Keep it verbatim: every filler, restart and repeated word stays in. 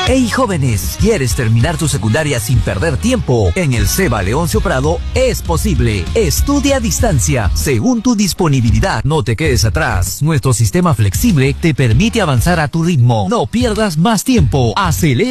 Hey jóvenes, ¿quieres terminar tu secundaria sin perder tiempo? En el SEBA Leoncio Prado es posible. Estudia a distancia, según tu disponibilidad. No te quedes atrás. Nuestro sistema flexible te permite avanzar a tu ritmo. No pierdas más tiempo. Acelera.